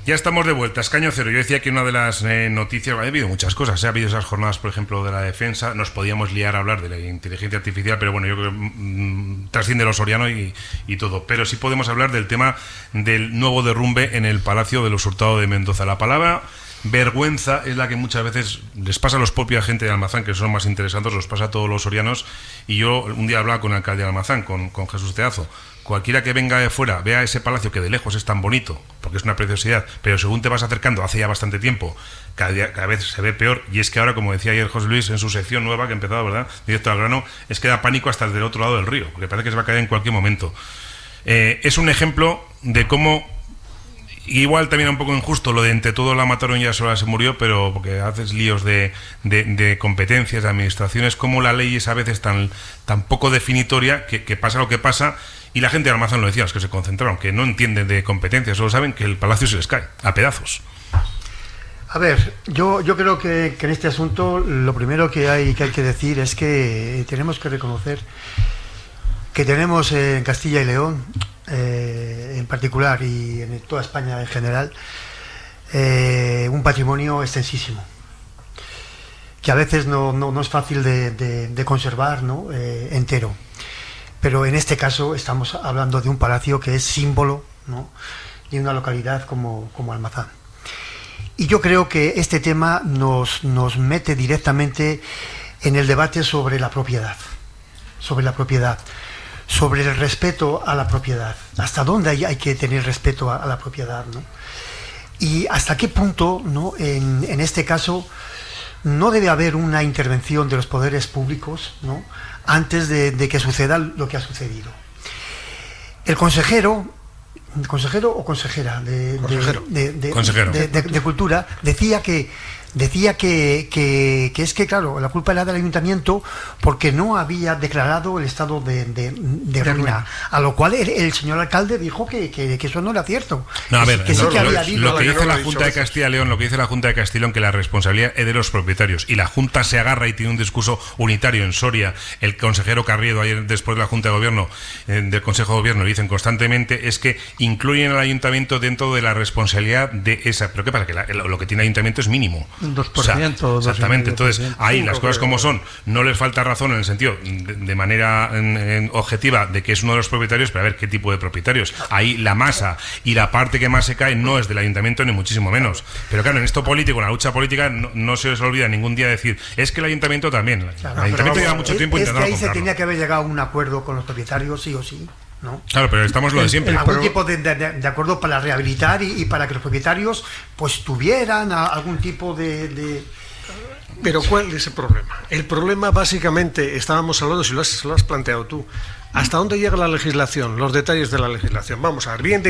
Ya estamos de vuelta, escaño cero. Yo decía que una de las noticias, ha habido muchas cosas, ha habido esas jornadas, por ejemplo, de la defensa, nos podíamos liar a hablar de la inteligencia artificial, pero bueno, yo creo que trasciende lo soriano y todo. Pero sí podemos hablar del tema del nuevo derrumbe en el Palacio de los Hurtado de Mendoza. La palabra vergüenza es la que muchas veces les pasa a los propios agentes de Almazán, que son más interesantes, los pasa a todos los sorianos. Y yo un día hablaba con el alcalde de Almazán, con Jesús Teazo. Cualquiera que venga de fuera, vea ese palacio que de lejos es tan bonito, porque es una preciosidad, pero según te vas acercando, hace ya bastante tiempo, cada vez se ve peor. Y es que ahora, como decía ayer José Luis en su sección nueva que ha empezado, ¿verdad?, directo al grano, es que da pánico hasta el del otro lado del río, porque parece que se va a caer en cualquier momento. Es un ejemplo de cómo, igual también un poco injusto, lo de entre todo la mataron y ya sola se murió, pero porque haces líos de competencias, de administraciones, como la ley es a veces tan poco definitoria que pasa lo que pasa. Y la gente de Almazán lo decía, los que se concentraron, que no entienden de competencias, solo saben que el palacio se les cae a pedazos. A ver, yo creo que en este asunto lo primero que hay que decir es que tenemos que reconocer que tenemos en Castilla y León, en particular, y en toda España en general, un patrimonio extensísimo, que a veces no es fácil de conservar, ¿no?, entero. Pero en este caso estamos hablando de un palacio que es símbolo, ¿no?, de una localidad como Almazán. Y yo creo que este tema nos mete directamente en el debate sobre la propiedad, sobre el respeto a la propiedad. ¿Hasta dónde hay que tener respeto a la propiedad, ¿no? Y hasta qué punto, ¿no?, en este caso no debe haber una intervención de los poderes públicos, ¿no?, antes de que suceda lo que ha sucedido. El consejero o consejera de Cultura decía que es que, claro, la culpa era del ayuntamiento porque no había declarado el estado de ruina, a lo cual el señor alcalde dijo que eso no era cierto. No, a ver, que sí que había habido. Lo que dice la Junta de Castilla y León, que la responsabilidad es de los propietarios, y la Junta se agarra y tiene un discurso unitario en Soria. El consejero Carriedo, ayer después de la Junta de Gobierno, del Consejo de Gobierno, dicen constantemente, es que incluyen al ayuntamiento dentro de la responsabilidad de esa. Pero ¿qué pasa? Que lo que tiene el ayuntamiento es mínimo. 2%. O sea, exactamente. Entonces, ahí las cosas como son, no les falta razón en el sentido de manera objetiva de que es uno de los propietarios, pero a ver qué tipo de propietarios. Ahí la masa y la parte que más se cae no es del ayuntamiento, ni muchísimo menos. Pero claro, en esto político, en la lucha política, no se les olvida ningún día decir, es que el ayuntamiento también. Claro, el ayuntamiento lleva mucho tiempo intentando ahí comprarlo. se tenía que haber llegado a un acuerdo con los propietarios, sí o sí, ¿no? Claro, pero estamos lo de siempre. Algún tipo de acuerdo para rehabilitar y para que los propietarios pues tuvieran algún tipo de... Pero ¿cuál es el problema? El problema básicamente, estábamos hablando, si lo has planteado tú, ¿hasta dónde llega la legislación? Los detalles de la legislación. Vamos a ver, bien de